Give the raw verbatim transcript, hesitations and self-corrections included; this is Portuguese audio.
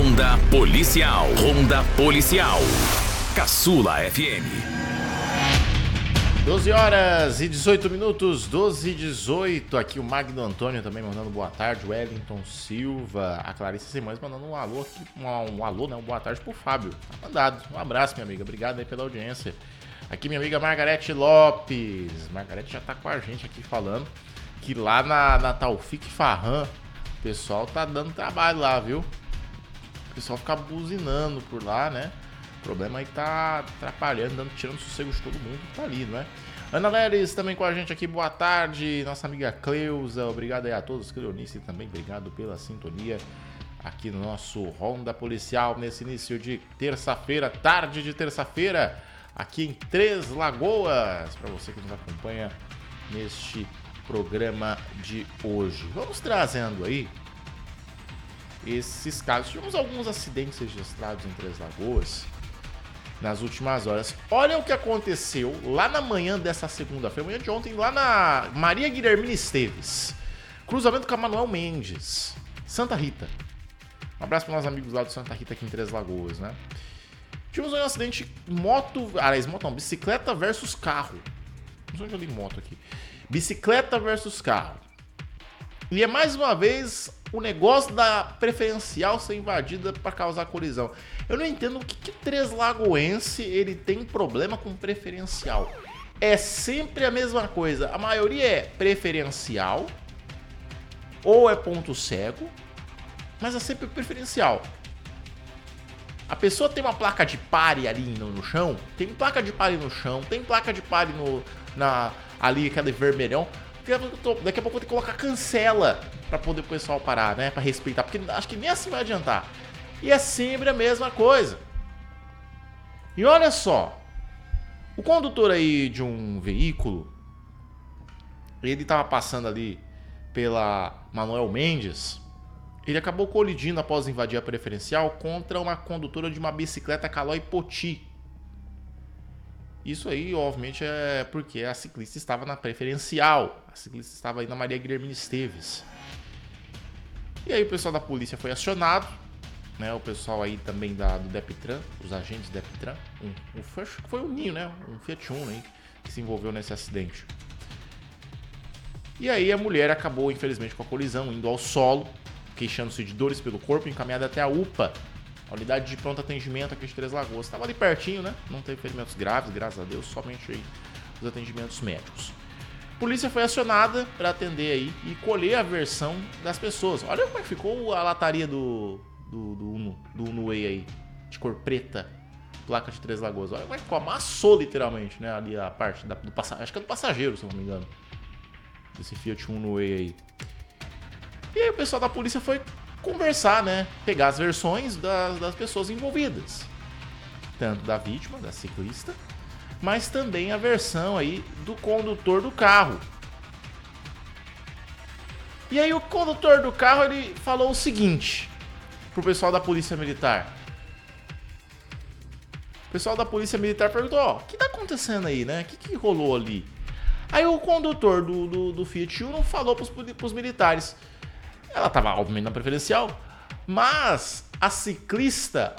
Ronda Policial. Ronda Policial. Caçula F M. doze horas e dezoito minutos, doze e dezoito. Aqui o Magno Antônio também mandando boa tarde. O Wellington Silva. A Clarice Simões mandando um alô aqui. Um, um alô, né? Um boa tarde pro Fábio. Tá mandado. Um abraço, minha amiga. Obrigado aí pela audiência. Aqui minha amiga Margarete Lopes. Margarete já tá com a gente aqui falando que lá na, na Taufik Farran o pessoal tá dando trabalho lá, viu? O pessoal fica buzinando por lá, né? O problema aí tá atrapalhando, dando, tirando o sossego de todo mundo que tá ali, não é? Ana Leres também com a gente aqui, boa tarde. Nossa amiga Cleusa, obrigado aí a todos. Cleonice também, obrigado pela sintonia aqui no nosso Ronda Policial, nesse início de terça-feira, tarde de terça-feira, aqui em Três Lagoas, para você que nos acompanha neste programa de hoje. Vamos trazendo aí esses casos. Tivemos alguns acidentes registrados em Três Lagoas nas últimas horas. Olha o que aconteceu lá na manhã dessa segunda-feira, manhã de ontem, lá na Maria Guilhermina Esteves, cruzamento com a Manuel Mendes, Santa Rita. Um abraço para os nossos amigos lá do Santa Rita aqui em Três Lagoas, né? Tivemos um acidente moto, aliás, moto não, bicicleta versus carro. Não sei onde eu li moto aqui. Bicicleta versus carro. E é mais uma vez o negócio da preferencial ser invadida para causar colisão. Eu não entendo o que, que Três Lagoense ele tem problema com preferencial. É sempre a mesma coisa. A maioria é preferencial ou é ponto cego, mas é sempre preferencial. A pessoa tem uma placa de pare ali no, no chão, tem placa de pare no chão, tem placa de pare no, na, ali, aquele vermelhão. Daqui a pouco eu vou ter que colocar cancela pra poder o pessoal parar, né? Pra respeitar, porque acho que nem assim vai adiantar. E é sempre a mesma coisa. E olha só, o condutor aí de um veículo, ele tava passando ali pela Manuel Mendes, ele acabou colidindo após invadir a preferencial contra uma condutora de uma bicicleta Caloi Poti. Isso aí, obviamente, é porque a ciclista estava na preferencial. A ciclista estava aí na Maria Guilhermina Esteves. E aí o pessoal da polícia foi acionado, né? O pessoal aí também da, do Deptran, os agentes do Deptran. Um, um, foi, foi um Ninho, né? Um Fiat Uno aí, que se envolveu nesse acidente. E aí a mulher acabou, infelizmente, com a colisão, indo ao solo, queixando-se de dores pelo corpo, encaminhada até a U P A, a unidade de pronto atendimento aqui de Três Lagoas. Estava ali pertinho, né? Não teve ferimentos graves, graças a Deus, somente aí os atendimentos médicos. A polícia foi acionada para atender aí e colher a versão das pessoas. Olha como é que ficou a lataria do, do, do Uno, do Uno Way aí, de cor preta, placa de Três Lagoas. Olha como é que ficou, amassou literalmente, né? Ali a parte da, do passageiro, acho que é do passageiro, se não me engano, desse Fiat Uno Way aí. E aí o pessoal da polícia foi conversar, né? Pegar as versões das, das pessoas envolvidas. Tanto da vítima, da ciclista, mas também a versão aí do condutor do carro. E aí o condutor do carro, ele falou o seguinte pro pessoal da polícia militar. O pessoal da polícia militar perguntou, ó, o que tá acontecendo aí, né? O que, que rolou ali? Aí o condutor do, do, do Fiat Uno falou pros, pros militares. Ela estava, obviamente, na preferencial, mas a ciclista